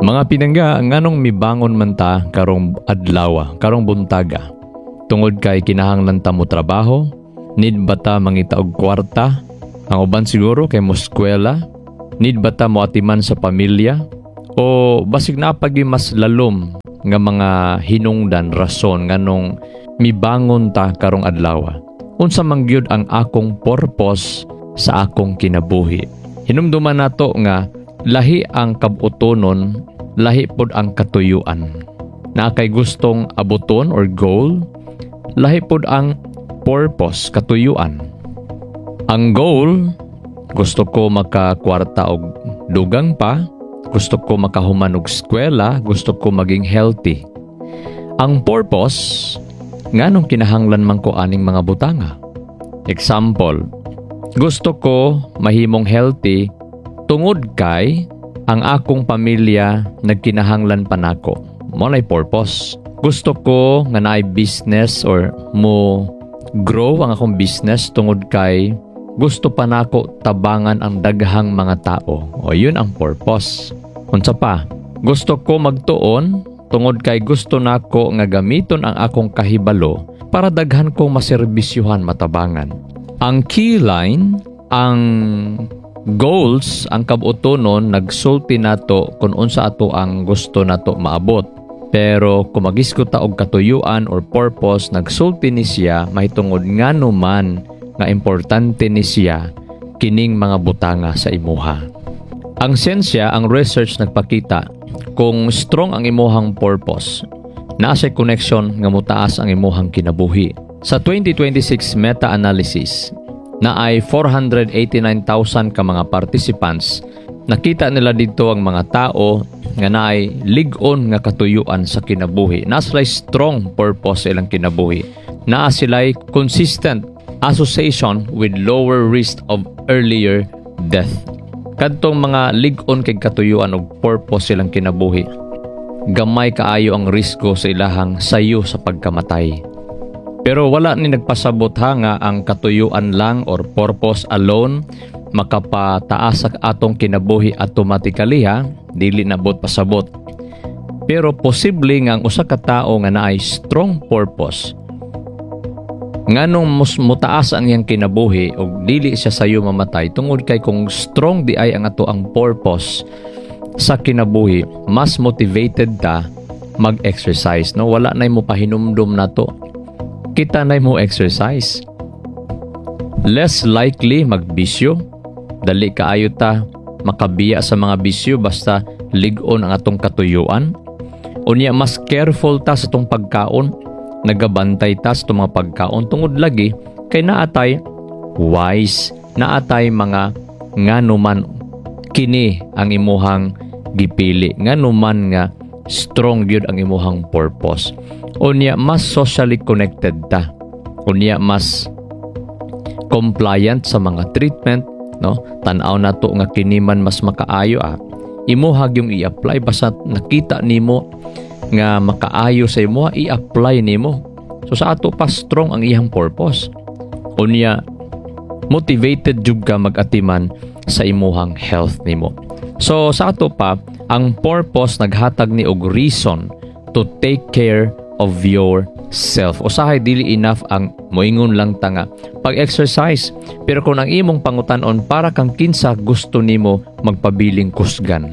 Mga pinangga, nganong mibangon man ta karong adlaw, karong buntaga. Tungod kay kinahanglan ta mo trabaho, need ba ta mangita og kwarta? Ang uban siguro kay mo eskwela, need ba ta mo atiman sa pamilya? O basig na pag mas lalom nga mga hinungdan rason nganong mibangon ta karong adlaw. Unsa man gyud ang akong purpose sa akong kinabuhi? Hinumduman nato nga lahi ang kabutonon, lahi pod ang katuyuan. Na kay gustong abuton or goal, lahi pod ang purpose, katuyuan. Ang goal, gusto ko makakwarta og dugang pa, gusto ko makahuman og eskwela, gusto ko maging healthy. Ang purpose, nganong kinahanglan man ko aning mga butanga. Example, gusto ko mahimong healthy tungod kay ang akong pamilya nagkinahanglan pa nako. Mo nay purpose. Gusto ko nga naay business or mo grow ang akong business tungod kay gusto pa nako tabangan ang daghang mga tao. O yun ang purpose. Unsa pa? Gusto ko magtuon tungod kay gusto nako nga gamiton ang akong kahibalo para daghan kong maserbisyuhan matabangan. Ang key line, ang goals, ang kabutonon nagsulti nato kung unsa ato ang gusto nato maabot. Pero kung magisgot ta og katuyuan or purpose, nagsulti ni siya mahitungod ngano man nga importante ni siya kining mga butanga sa imuha. Ang siyensya, ang research nagpakita kung strong ang imuhang purpose, naa say connection nga mutaas ang imuhang kinabuhi. Sa 2026 meta-analysis, na ay 489,000 ka mga participants, nakita nila dito ang mga tao nga naay lig-on nga katuyuan sa kinabuhi. Naa sila'y strong purpose sa ilang kinabuhi. Naa sila'y consistent association with lower risk of earlier death. Kadtong mga lig-on kay katuyuan og purpose silang kinabuhi, gamay kaayo ang risko sa ilahang sayo sa pagkamatay. Pero wala ni nagpasabot ha nga ang katuyuan lang or purpose alone makapataas sa atong kinabuhi automatically ha, dili na bot pasabot. Pero posible nga ang usa ka tawo nga naay strong purpose, nganong mutaas ang iyang kinabuhi og dili siya sayo mamatay tungod kay kung strong di ay ang ato ang purpose sa kinabuhi, mas motivated ta mag-exercise, no? Wala nay mo pahinumdum nato. Kita na mo exercise. Less likely magbisyo. Dali kaayo ta makabiya sa mga bisyo basta lig-on ang atong katuyuan. Unya mas careful ta sa atong pagkaon. Nagabantay ta sa atong mga pagkaon tungod lagi kay naatay wise, naatay mga nganuman kini ang imuhang gipili, nganuman nga strong gyud ang imuhang purpose. Unya mas socially connected ta. Unya mas compliant sa mga treatment, no? Tan-aw nato nga kini man mas makaayo imuha gyung i-apply basta nakita nimo nga makaayo sa imo, i-apply nimo. So sa ato pa strong ang iyang purpose. Unya motivated jud ka mag-atiman sa imuhang health nimo. So sa ato pa ang purpose naghatag ni og reason to take care of yourself. Usahay dili enough ang moingon lang ta nga pag-exercise, pero kung ang imong pangutan-on para kang kinsa gusto nimo magpabiling kusgan.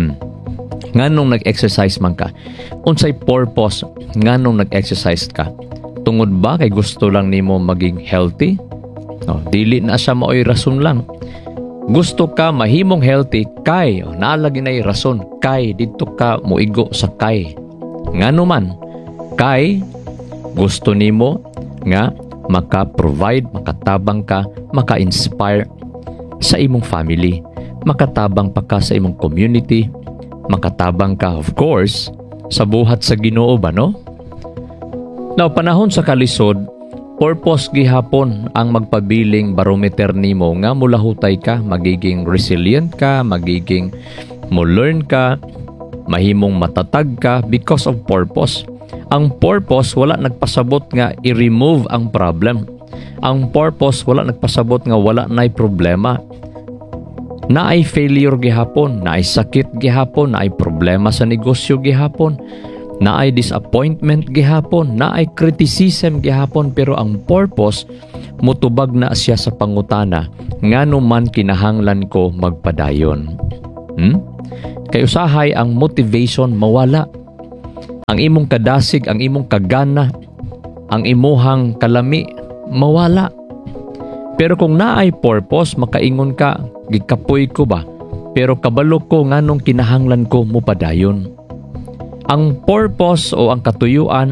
Nganong nag-exercise man ka? Unsay purpose nganong nag-exercise ka? Tungod ba kay gusto lang nimo maging healthy? No, dili na siya maoy rason lang. Gusto ka mahimong healthy kay naalagi na rason kay dito ka muigo sa kay. Ngano man kay gusto nimo nga maka-provide, makatabang ka, maka-inspire sa imong family, makatabang pa ka sa imong community, makatabang ka of course sa buhat sa Ginoo ba, no? Now panahon sa kalisod, purpose gihapon ang magpabiling barometer nimo nga mulahutay ka, magiging resilient ka, magiging mo learn ka, mahimong matatag ka because of purpose. Ang purpose wala nagpasabot nga i-remove ang problem. Ang purpose wala nagpasabot nga wala nay problema. Na ay failure gihapon, na ay sakit gihapon, na ay problema sa negosyo gihapon, na ay disappointment gihapon, na ay criticism gihapon, pero ang purpose mutubag na siya sa pangutana ngano man kinahanglan ko magpadayon. Kay usahay ang motivation mawala. Ang imong kadasig, ang imong kagana, ang imuhang kalami mawala. Pero kung naay purpose, makaingon ka, gikapoy ko ba? Pero kabalo ko nganong kinahanglan ko mo padayon. Ang purpose o ang katuyuan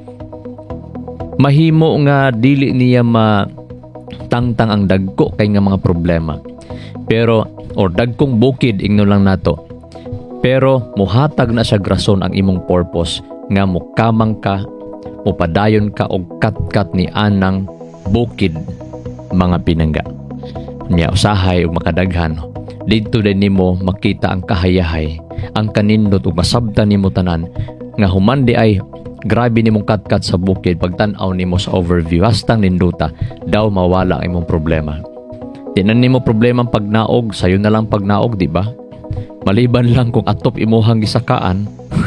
mahimo nga dili niya matangtang ang dagko kay nga mga problema. Pero or dagkong bukid ingno lang nato. Pero muhatag na siya grason ang imong purpose nga mukamang ka, mupadayon ka og katkat ni anang bukid mga pinangga. Nya usahay ug makadaghan didto din nimo makita ang kahayahay, ang kanindot ug masabtan nimo tanan nga human di ay grabe nimong katkat sa bukid pagtan-aw nimo sa overview hastang ninduta daw mawala ang imong problema. Tinan nimo problema ang pagnaog, sayo na lang pagnaog, di ba? Maliban lang kung atop imuhang gisakaan.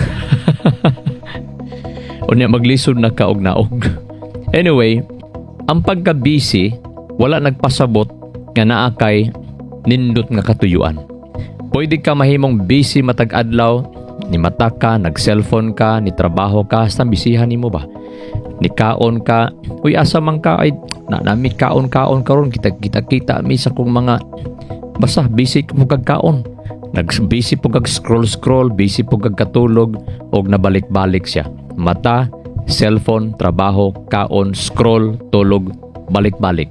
Unya maglisod na ka og naog. Anyway, ang pagka-busy wala nagpasabot nga naa kay nindot nga katuyuan. Pwede ka mahimong busy matag adlaw, ni mata ka, nag-cellphone ka, ni trabaho ka, hasta bisihan nimo ba? Ni kaon ka, uy asa man ka ay nami kaon karon kita mi sa kung mga basta busy mo kag kaon. Nag-busy po kag scroll, busy po kag katulog og nabalik-balik siya. Mata, cellphone, trabaho, kaon, scroll, tulog, balik-balik.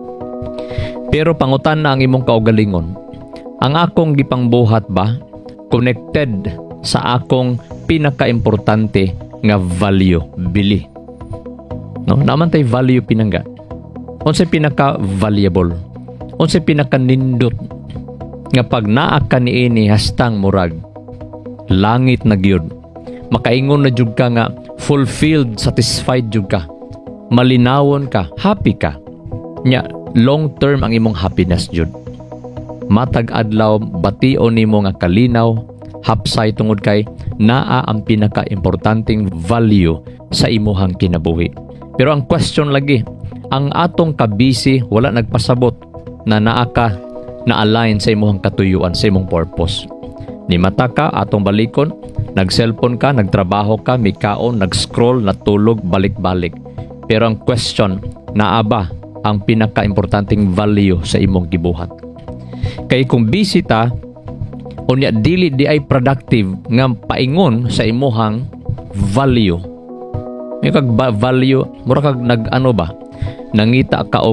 Pero pangutan na ang imong kaugalingon. Ang akong gipangbuhat ba connected sa akong pinaka-importante nga value, bili. No, naman tay value pinangga. Unsay pinaka-valuable? Unsay pinaka-nindot nga pag naa ka niini hastang murag langit na gyud, makaingon na jud ka nga fulfilled, satisfied jud ka, malinawon ka, happy ka, nya long term ang imong happiness jud. Matag adlaw bation nimo nga kalinaw, hapsay tungod kay naa ang pinaka-importanteng value sa imuhang kinabuhi. Pero ang question lagi, ang atong kabisi wala nagpasabot na naa ka na-align sa imong katuyuan, sa imong purpose. Ni mata ka, atong balikon, nag-cellphone ka, nagtrabaho ka, mikaon, nag-scroll, natulog, balik-balik. Pero ang question, naa ba ang pinaka-importanting value sa imong gibuhat? Kay kung busy ta, unya dili di ay productive nga paingon sa imuhang value. May kag value, mura kag nag-ano ba? Nangita ka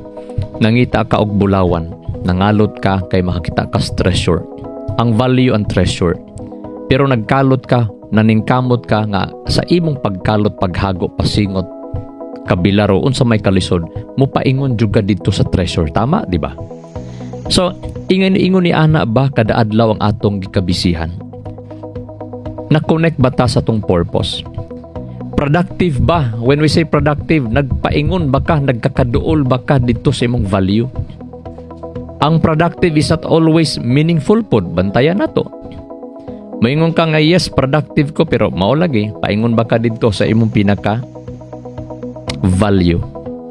og bulawan. Nangalot ka kay makakita ka treasure. Ang value ang treasure. Pero nagkalot ka, naningkamot ka nga sa imong pagkalot, paghago, pasingot, kabilaro, unsa may kalisod, mo paingon jud ka dito sa treasure. Tama, di ba? So, ingon ni ana ba kada adlaw ang atong gikabisihan? Na-connect ba ta sa tong purpose? Productive ba? When we say productive, nagpaingon ba ka, nagkakaduol ba ka dito sa imong value? Ang productive is not always meaningful pod. Bantayan na to. Maingon ka nga, yes, productive ko, pero mao lagi, paingon ba ka dito sa imong pinaka value?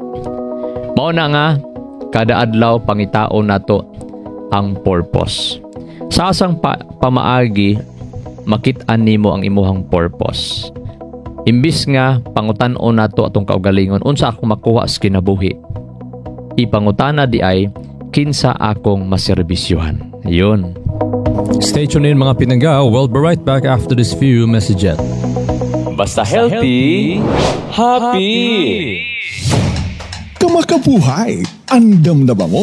Mao na nga, kada adlaw pangitaon nato ang purpose. Sa asang pamaagi, makit-an nimo ang imuhang purpose. Imbis nga pangutan-on nato atong kaugalingon, unsa ako makuha sa kinabuhi? Ipangutana di ay, kinsa akong maserbisyuhan. Ayun. Stay tuned in mga pinangga. We'll be right back after this few messages. Basta healthy, happy! Kamakabuhay, andam na ba mo?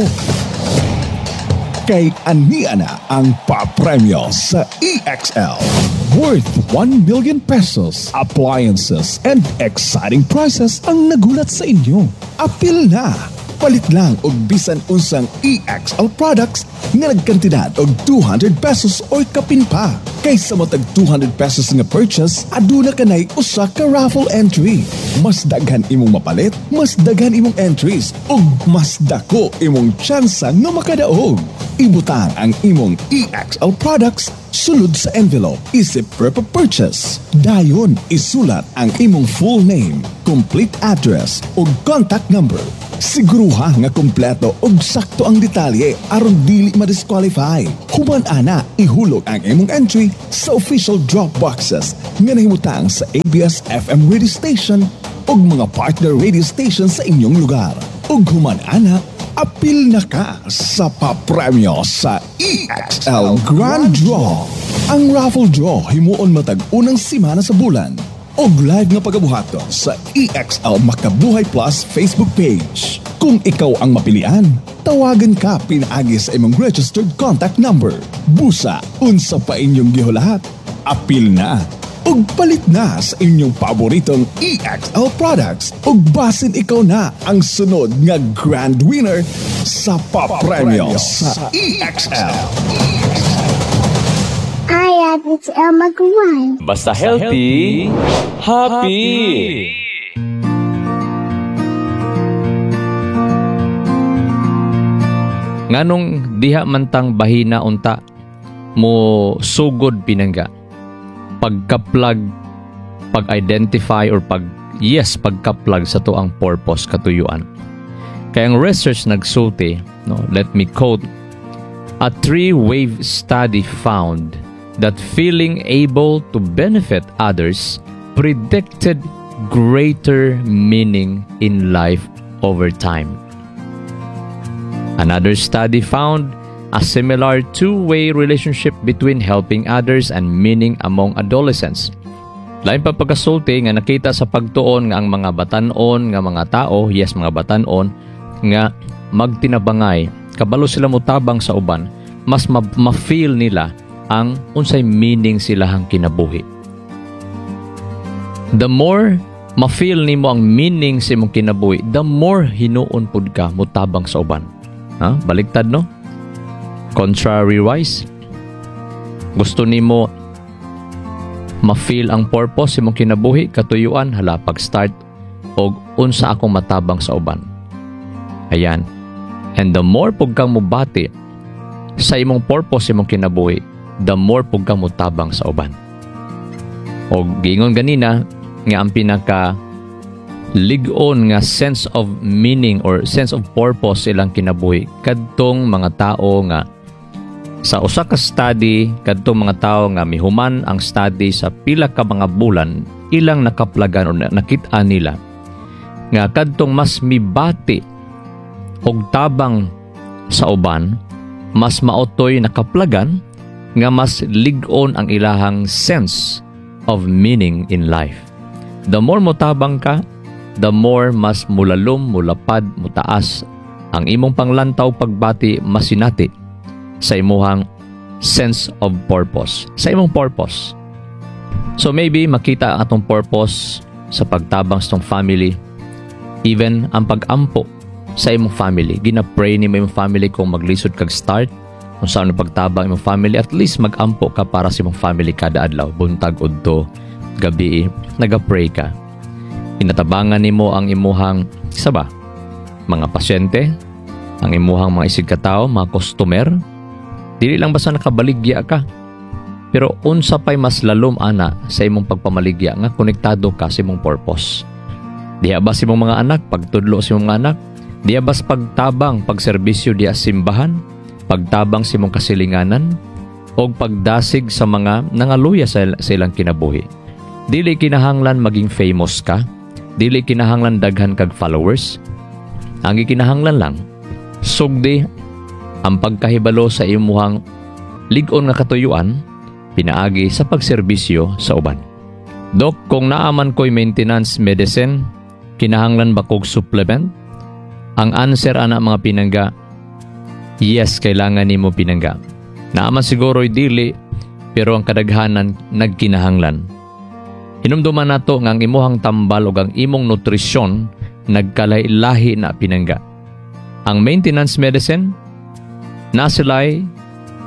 Kay ania na ang papremyo sa EXL. Worth 1 million pesos, appliances, and exciting prizes ang nagulat sa inyo. Apil na! Palit lang og bisan unsang EXL products nga nagkantidad og 200 pesos or kapin pa. Kaysa matag 200 pesos nga purchase, aduna kanay usa ka raffle entry. Mas daghan imong mapalit, mas daghan imong entries, ug mas dako imong tsansa nga makadaog. Ibutang ang imong EXL products sulod sa envelope isip prep of purchase. Dayon isulat ang imong full name, complete address ug contact number. Siguruha nga kompleto ug sakto ang detalye aron dili ma-disqualify. Human ana ihulog ang imong entry sa official drop boxes nga nahimutang sa ABS-FM radio station ug mga partner radio station sa inyong lugar. Ug human ana apil na ka sa papremyo sa EXL Grand Draw. Ang raffle draw himuon matag unang simana sa bulan. Og live nga pagabuhaton sa EXL Makabuhay Plus Facebook page. Kung ikaw ang mapilian, tawagan ka pinaagi sa imong registered contact number. Busa, unsa pa inyong gihulahat. Apil na ug palit na sa inyong paboritong EXL products ug basin ikaw na ang sunod nga grand winner sa papremyo sa EXL. Hi, it's Elma Guan. Basta healthy, happy! Nganong diha mantang bahina unta mo sugod pinangga. Pagkaplag, pag-identify or pagkaplag sa tuang purpose katuyuan. Kaya ang research nagsulti, no, let me quote, a 3-wave study found that feeling able to benefit others predicted greater meaning in life over time. Another study found a similar 2-way relationship between helping others and meaning among adolescents. Lain pa pagkasulti nga nakita sa pagtuon nga ang mga batanon nga mga tao, yes mga batanon, nga magtinabangay, kabalo sila mutabang sa uban, mas ma-feel nila ang unsay meaning silahang kinabuhi. The more ma-feel nimo ang meaning sa imong kinabuhi, the more hinuon pud ka mutabang sa uban. Ha? Baliktad no? Contrary-wise, gusto nimo ma-feel ang purpose sa imong kinabuhi, katuyuan, hala pag-start og unsa akong matabang sa uban. Ayan. And the more pug kang mubati sa imong purpose sa imong kinabuhi, the more pug kang mutabang sa uban. O giingon ganina nga ang pinaka lig-on nga sense of meaning or sense of purpose ilang kinabuhi kadtong mga tao nga sa usa ka study, kadtong mga tao nga mihuman ang study sa pila ka mga bulan, ilang nakaplagan o nakita nila nga kadtong mas mibati og tabang sa uban, mas maotoy nakaplagan nga mas lig-on ang ilahang sense of meaning in life. The more motabang ka, the more mas mulalom, mulapad, mutaas ang imong panglantaw pagbati masinati sa imuhang sense of purpose, sa imong purpose. So maybe makita atong purpose sa pagtabang sa tong family, even ang pag-ampo sa imong family. Gina-pray ni mo imong family kung maglisod kag start, kung saan pagtabang imong family, at least mag-ampo ka para sa imong family kada adlaw, buntag, udto, gabi, naga-pray ka. Inatabangan nimo ang imuhang mga pasyente, ang imuhang mga isig katao, mga customer. Dili lang basta nakabaligya ka, pero unsa pay mas lalom ana sa imong pagpamaligya nga konektado ka sa imong purpose. Diha ba sa imong mga anak, pagtudlo sa imong mga anak, diha ba sa pagtabang, pagserbisyo diha sa simbahan, pagtabang sa imong kasilinganan, o pagdasig sa mga nangaluya sa ilang kinabuhi. Dili kinahanglan maging famous ka, dili kinahanglan daghan kag followers. Ang gikinahanglan lang, sugdi ang pagkahibalo sa imuhang lig-on nga katuyuan, pinaagi sa pagserbisyo sa uban. Dok, kung naaman ko'y maintenance medicine, kinahanglan ba kog supplement? Ang answer ana mga pinangga, yes, kailangan nimo pinangga. Naaman siguro'y dili, pero ang kadaghanan nagkinahanglan. Hinumduman nato nga ang imuhang tambal o ang imong nutrisyon nagkalay-lahi na pinangga. Ang maintenance medicine, nasilay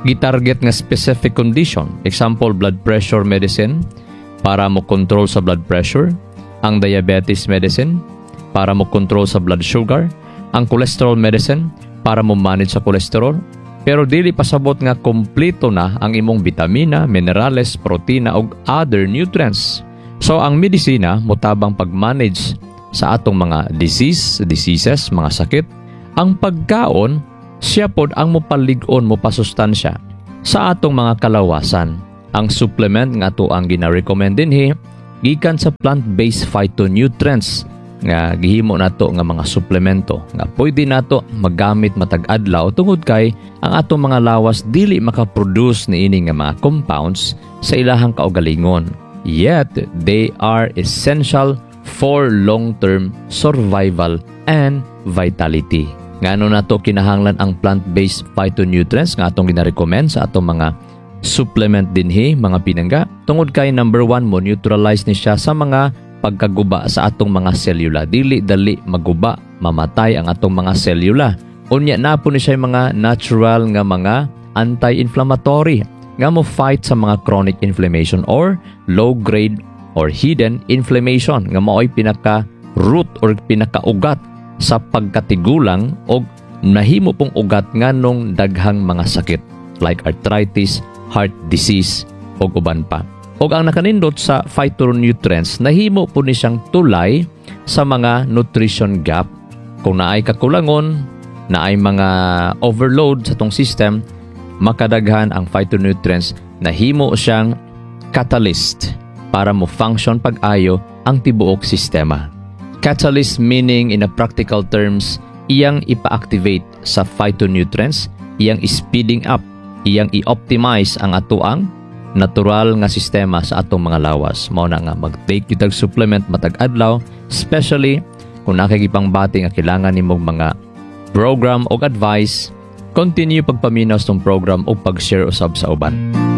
gitarget nga specific condition. Example, blood pressure medicine para mo control sa blood pressure, ang diabetes medicine para mo control sa blood sugar, ang cholesterol medicine para mo manage sa cholesterol. Pero dili pasabot nga kompleto na ang imong vitamina, minerales, protina ug other nutrients. So ang medisina motabang pag-manage sa atong mga diseases, mga sakit. Ang pagkaon siya pod ang mopalig-on, mopasustansya sa atong mga kalawasan. Ang supplement nga to ang gina-recommend dinhi gikan sa plant-based phytonutrients nga gihimo nato nga mga suplemento nga pwede nato magamit matag adlaw tungod kay ang atong mga lawas dili makaproduce niini nga mga compounds sa ilahang kaugalingon, yet they are essential for long-term survival and vitality. Ngano nato kinahanglan ang plant-based phytonutrients nga atong gina-recommend sa atong mga supplement dinhi mga pinangga tungod kay number 1 mo neutralize ni siya sa mga pagkaguba sa atong mga selula. Dili dali maguba, mamatay ang atong mga selula. Unya na po ni siya mga natural nga mga anti-inflammatory nga mo fight sa mga chronic inflammation or low grade or hidden inflammation nga mao'y pinaka root or pinakaugat sa pagkatigulang o nahimo pong ugat nganong daghang mga sakit like arthritis, heart disease o uban pa. O ang nakanindot sa phytonutrients, nahimo po ni siyang tulay sa mga nutrition gap. Kung naay kakulangon, naay mga overload sa tong system, makadaghan ang phytonutrients, nahimo siyang catalyst para mo function pag-ayo ang tibuok sistema. Catalyst meaning in a practical terms, iyang ipa-activate sa phytonutrients, iyang speeding up, iyang i-optimize ang atuang natural nga sistema sa atong mga lawas. Mao na nga mag-take kitag supplement matag adlaw, especially kung nakikipangbati nga kailangan nimong mga program o advice, continue pagpaminaw sa tong program o pag-share usab sa uban.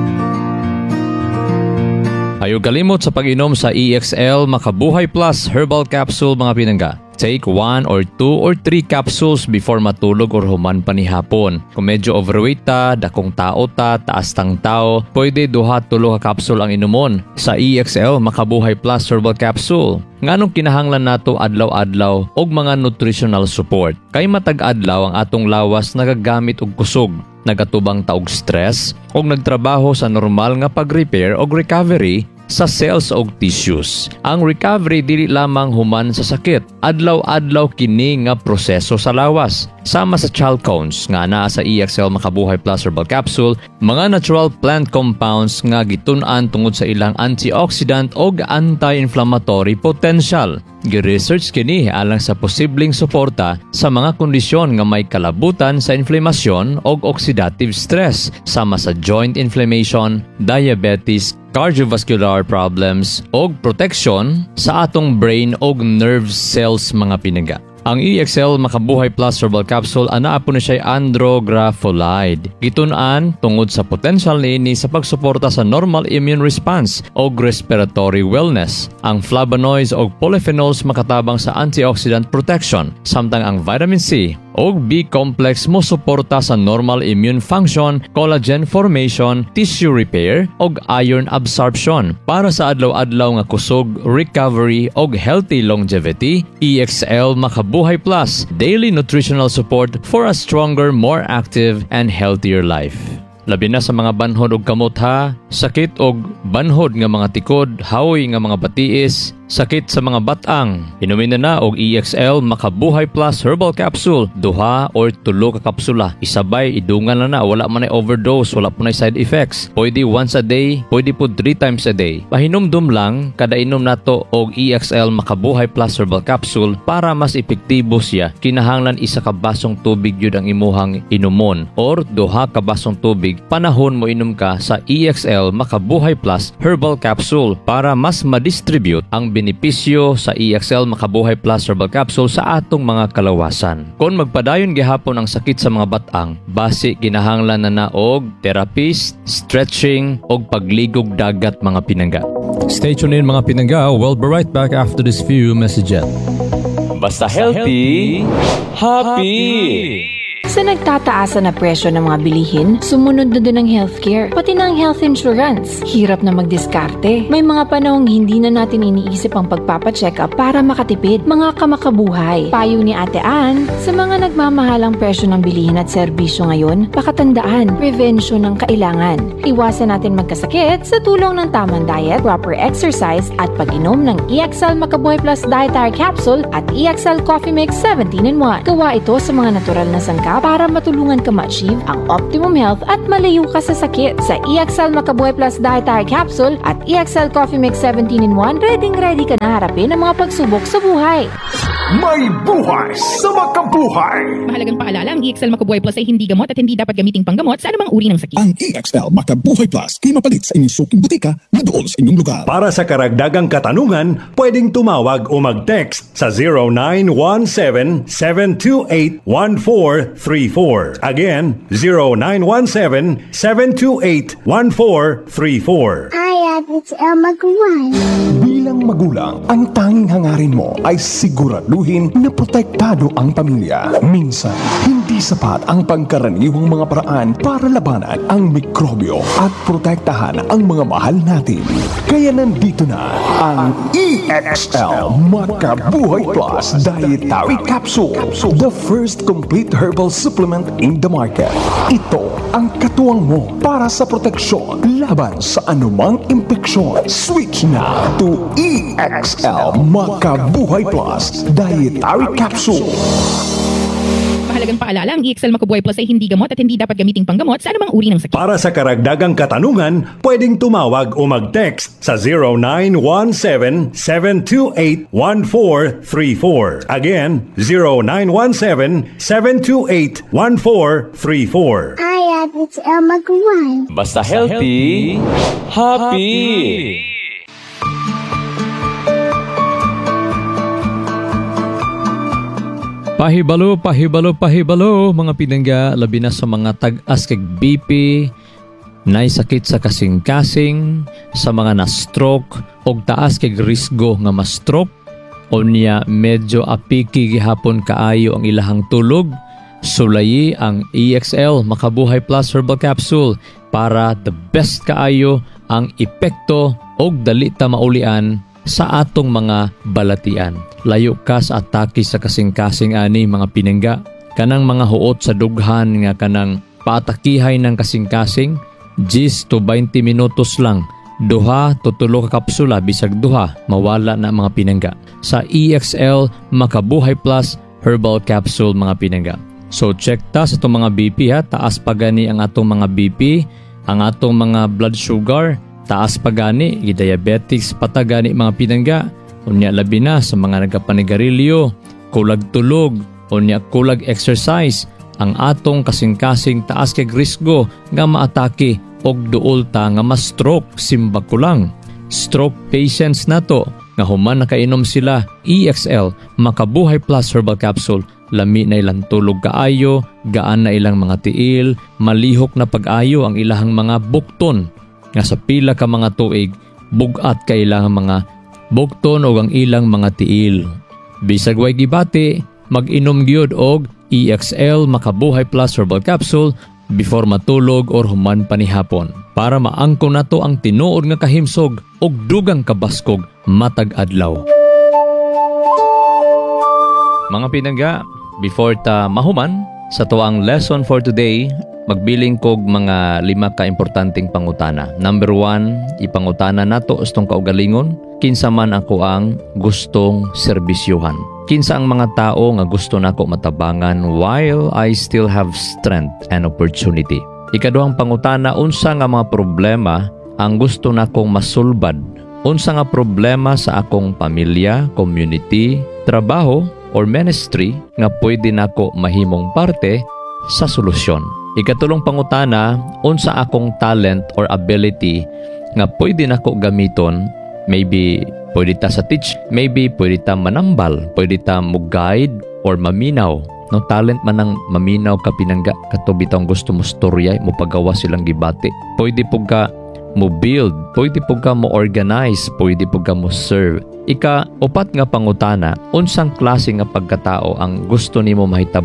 Ayaw kalimot sa pag-inom sa EXL Makabuhay Plus Herbal Capsule mga pinangga. Take 1 or 2 or 3 capsules before matulog or human pa ni hapon. Kung medyo overweight ta, dakong tao ta, taas tang tao, pwede 2-3 ka capsule ang inumon sa EXL Makabuhay Plus Herbal Capsule. Nganong kinahanglan nato adlaw-adlaw og mga nutritional support. Kay matag adlaw ang atong lawas nagagamit og kusog, nagatubang ta og stress og nagtrabaho sa normal nga pag-repair og recovery sa cells o tissues. Ang recovery dili lamang human sa sakit. Adlaw-adlaw kini nga proseso sa lawas. Sama sa chalcones nga naa sa EXL Makabuhay Plus Herbal Capsule, mga natural plant compounds nga gitun-an tungod sa ilang antioxidant o anti-inflammatory potential. Gi-research kini alang sa posibleng suporta sa mga kondisyon nga may kalabutan sa inflamasyon o oxidative stress, sama sa joint inflammation, diabetes, cardiovascular problems o protection sa atong brain o nerve cells mga pinangga. Ang EXL Makabuhay Plus Herbal Capsule anaa po na siya andrografolide. Gitun-an tungod sa potential niini sa pagsuporta sa normal immune response o respiratory wellness. Ang flavonoids o polyphenols makatabang sa antioxidant protection, samtang ang vitamin C o B-complex mo suporta sa normal immune function, collagen formation, tissue repair o iron absorption. Para sa adlaw-adlaw nga kusog, recovery o healthy longevity, EXL Makabuhay Plus, daily nutritional support for a stronger, more active and healthier life. Labi na sa mga banhod og kamot ha, sakit og banhod nga mga tikod, hawoy nga mga batiis, sakit sa mga batang. Inumin na og EXL Makabuhay Plus Herbal Capsule, 2 or 3 ka kapsula. Isabay, idungan na wala man ay overdose, wala po na side effects. Pwede once a day, pwede po 3 times a day. Pahinumdum lang, kada inom nato og EXL Makabuhay Plus Herbal Capsule para mas epektibo siya. Kinahanglan 1 ka basong tubig yun ang imuhang inumon or 2 ka basong tubig panahon mo inom ka sa EXL Makabuhay Plus Herbal Capsule para mas ma-distribute ang benepisyo sa EXL Makabuhay Plus Herbal Capsule sa atong mga kalawasan. Kung magpadayon gihapon ang sakit sa mga batang, basi kinahanglan na og therapist, stretching og pagligog dagat mga pinangga. Stay tuned in mga pinangga. We'll be right back after this few messages. Basta healthy, happy! Sa nagtataasan na presyo ng mga bilihin, sumunod na din ang healthcare, pati na ang health insurance. Hirap na magdiskarte. May mga panahong hindi na natin iniisip ang pagpapacheck up para makatipid. Mga kamakabuhay. Payo ni Ate Ann, sa mga nagmamahalang presyo ng bilihin at serbisyo ngayon, pakatandaan, prevention ang kailangan. Iwasan natin magkasakit sa tulong ng tamang diet, proper exercise at pag-inom ng EXL Makabuhay Plus Dietary Capsule at EXL Coffee Mix 17-in-1. Gawa ito sa mga natural na sangkap para matulungan ka ma-achieve ang optimum health at malayo ka sa sakit. Sa EXL Makabuhay Plus Dietary Capsule at EXL Coffee Mix 17-in-1, ready ka na harapin ang mga pagsubok sa buhay. May buhay sa makabuhay! Mahalagang paalala, ang EXL Makabuhay Plus ay hindi gamot at hindi dapat gamiting panggamot sa anumang uri ng sakit. Ang EXL Makabuhay Plus ay mapalit sa inyong suking butika na doon sa inyong lugar. Para sa karagdagang katanungan, pwedeng tumawag o mag-text sa 0917-728-1434. Again, 0917-728-1434. It's Elma Gawai. Bilang magulang, ang tanging hangarin mo ay siguraduhin na protektado ang pamilya. Minsan, hindi sapat ang pangkaraniwang mga paraan para labanan ang mikrobyo at protektahan ang mga mahal natin. Kaya nandito na ang EXL Makabuhay Plus Dietary Capsule, the first complete herbal supplement in the market. Ito ang katuwang mo para sa proteksyon laban sa anumang impeksyon. Switch na to EXL Makabuhay Plus Dietary Capsule. Mahalagang paalala, ang EXL Makabuhay Plus ay hindi gamot at hindi dapat gamiting panggamot sa anumang uri ng sakit. Para sa karagdagang katanungan, pwedeng tumawag o mag-text sa 0917-728-1434. Again, 0917-728-1434. It's Elma Gawai. Basta healthy, happy! Pahibalo, mga pinangga, labi na sa mga tag-as kag BP, naisakit sa kasing-kasing, sa mga na-stroke, o taas kag risgo nga ma-stroke, o niya medyo apiki gihapon kaayo ang ilahang tulog, sulayi ang EXL Makabuhay Plus Herbal Capsule para the best kaayo ang epekto o dali ta maulian sa atong mga balatian. Layo ka sa atake sa kasing-kasing ani mga pinangga. Kanang mga huot sa dughan nga kanang paatakihay ng kasing-kasing, 10 to 20 minutos lang. Duha to 3 ka kapsula bisag duha mawala na mga pinangga. Sa EXL Makabuhay Plus Herbal Capsule mga pinangga. So check ta sa itong mga BP ha. Taas pa gani ang atong mga BP, ang atong mga blood sugar, taas pa gani, diabetics patagani mga pinangga. Unya labi na sa mga nagapanigarilyo, kulag tulog, unya kulag exercise, ang atong kasing-kasing taas kay risgo nga maatake og duol ta nga ma-stroke simbag ko lang. Stroke patients nato nga human nakainom sila EXL Makabuhay Plus Herbal Capsule, lami na ilang tulog kaayo, gaan na ilang mga tiil, malihok na pag-ayo ang ilahang mga bukton nga sa pila ka mga tuig bugat ka ilang mga bukton o ang ilang mga tiil. Bisag way gibati, mag-inom gyud og EXL Makabuhay Plus Herbal Capsule before matulog or human panihapon para maangkon nato ang tinuod nga kahimsog og dugang kabaskog matag adlaw. Mga pinangga, before ta mahuman sa tuang lesson for today, magbiling kog mga 5 ka importanteng pangutana. Number 1, ipangutana nato ustong kaugalingon, kinsa man ako ang gustong serbisyuhan. Kinsa ang mga tao nga gusto nako matabangan while I still have strength and opportunity. Ikaduhang pangutana, unsa nga mga problema ang gusto nakong masulbad? Unsa nga problema sa akong pamilya, community, trabaho, or ministry nga pwede nako mahimong parte sa solusyon. Ikatulong pangutana, unsa akong talent or ability nga pwede nako gamiton, maybe pwede ta sa teach, maybe pwede ta manambal, pwede ta mo guide or maminaw. No talent man ang maminaw ka pinangga kato bitong gusto mo storya mo pagawa silang gibati. Pwede pug ka mo build, pwede pug ka mo organize, pwede pug ka mo serve. Ika-upat nga pangutana, unsang klase nga pagkatao ang gusto nimo mahitabo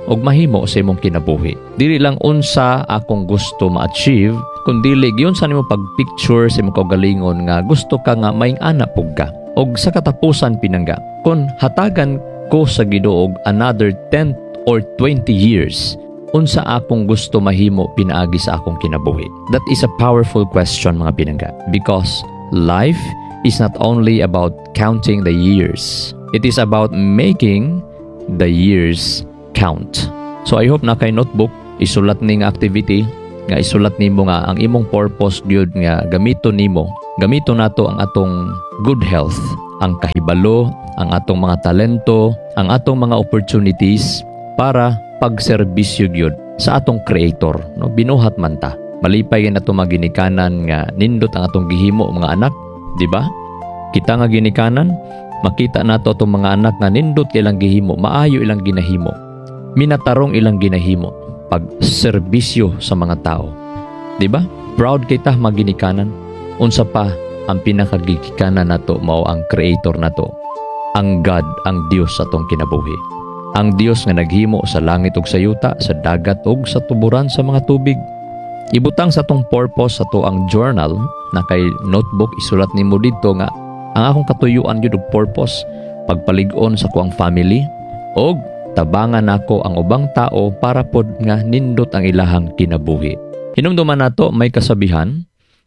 og mahimo sa imong kinabuhi. Dili lang unsa akong gusto ma-achieve, kundi giyon sa nimo pagpicture sa imong kaugalingon nga gusto ka nga maing ana pug ka. Og sa katapusan pinangga, kun hatagan ko sa Ginoo og another 10 or 20 years, unsa akong gusto mahimo pinaagi sa akong kinabuhi? That is a powerful question mga pinangga, because life is not only about counting the years. It is about making the years count. So I hope na kay notebook isulat ning activity nga isulat nimo nga ang imong purpose gyud nga gamito nato ang atong good health, ang kahibalo, ang atong mga talento, ang atong mga opportunities para pagserbisyo gyud sa atong creator, no? Binuhat man ta. Malipay na ito maginikanan nga nindot ang atong gihimo mga anak, di ba? Kita nga ginikanan, makita nato itong mga anak nga nindot ilang gihimo, maayo ilang ginahimo, minatarong ilang ginahimo, pagserbisyo sa mga tao. Di ba? Proud kita maginikanan. Unsa pa ang pinakagigikanan nato mao ang creator nato, ang God, ang Dios sa atong kinabuhi. Ang Dios nga naghimo sa langit ug sa yuta, sa dagat ug sa tuburan sa mga tubig. Ibutang sa atong purpose sa to ang journal na kay notebook, isulat nimo dito nga ang akong katuyuan gyud og purpose, pagpalig-on sa kuang family og tabangan nako ang ubang tao para pod nga nindot ang ilahang kinabuhi. Hinumduman nato may kasabihan.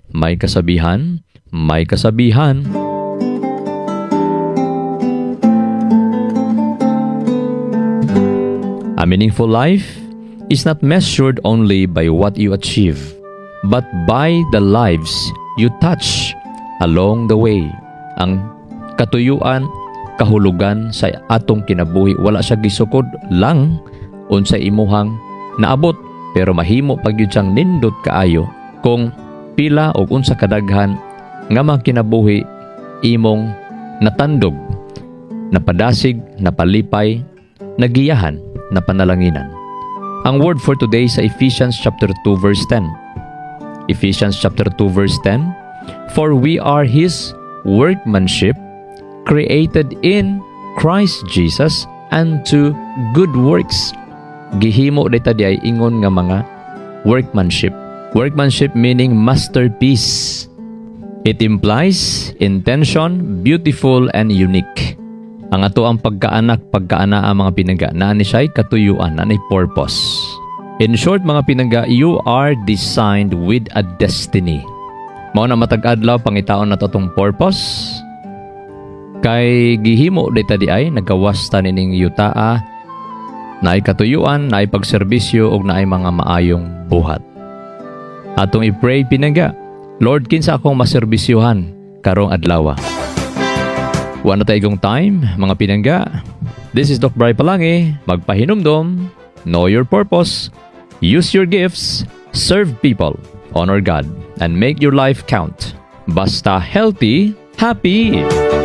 A meaningful life is not measured only by what you achieve, but by the lives you touch along the way. Ang katuyuan, kahulugan sa atong kinabuhi, wala siya gisukod lang unsa imuhang naabot, pero mahimo pagyud siyang nindot kaayo kung pila o unsa kadaghan nga mga kinabuhi imong natandog, napadasig, napalipay, nagiyahan, napanalanginan. Ang word for today sa Ephesians chapter 2 verse 10. Ephesians chapter 2 verse 10. For we are His workmanship, created in Christ Jesus unto good works. Gihimo dita di ay ingon nga mga workmanship. Workmanship meaning masterpiece. It implies intention, beautiful, and unique. Ang ato ang pagkaana ang mga pinangga, na ni siya'y katuyuan, na ni purpose. In short mga pinangga, you are designed with a destiny. Mao na matag-adlaw pangitaon na totong purpose. Kay gihimo dita di ay nagawas ta nining yutaa, naay katuyuan, naay pagserbisyo, og naay mga maayong buhat. Atong i-pray pinangga, Lord, kinsa akong maserbisyuhan karong adlaw. Wala na tayong time, mga pinangga. This is Doc Bri Palangi, magpahinumdom, know your purpose, use your gifts, serve people, honor God, and make your life count. Basta healthy, happy!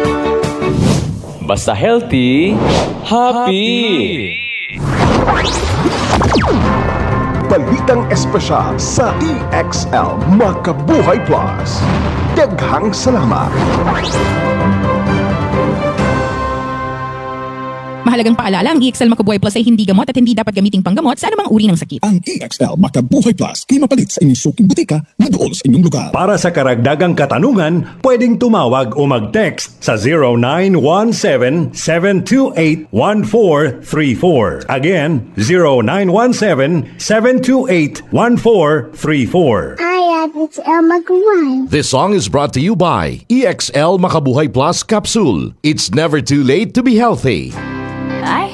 Basta healthy, happy! Balitang espesyal sa EXL Makabuhay Plus. Daghang salamat. Mahalagang paalala, ang EXL Makabuhay Plus ay hindi gamot at hindi dapat gamiting panggamot sa anumang uri ng sakit. Ang EXL Makabuhay Plus ay mapalit sa inyong suking butika na doon sa inyong lugar. Para sa karagdagang katanungan, pwedeng tumawag o mag-text sa 0917-728-1434. Again, 0917-728-1434. Hi, it's El Maguire. This song is brought to you by EXL Makabuhay Plus Capsule. It's never too late to be healthy. Ay,